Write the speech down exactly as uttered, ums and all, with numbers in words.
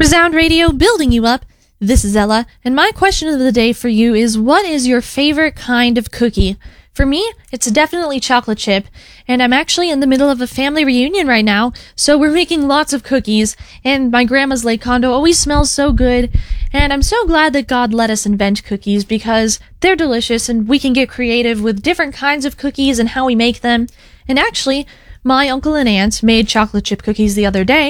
Resound Radio, building you up. This is Ella, and my question of the day for you is, what is your favorite kind of cookie? For me, it's definitely chocolate chip, and I'm actually in the middle of a family reunion right now, so we're making lots of cookies, and my grandma's lake condo always smells so good, and I'm so glad that God let us invent cookies because they're delicious and we can get creative with different kinds of cookies and how we make them. And actually, my uncle and aunt made chocolate chip cookies the other day,